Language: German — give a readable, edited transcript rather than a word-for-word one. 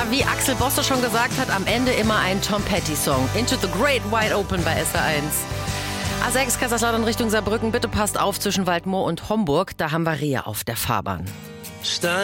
wie Axel Bosse schon gesagt hat, am Ende immer ein Tom Petty-Song. Into the Great Wide Open bei SR1. A6 Kaiserslautern Richtung Saarbrücken. Bitte passt auf zwischen Waldmoor und Homburg. Da haben wir Rehe auf der Fahrbahn.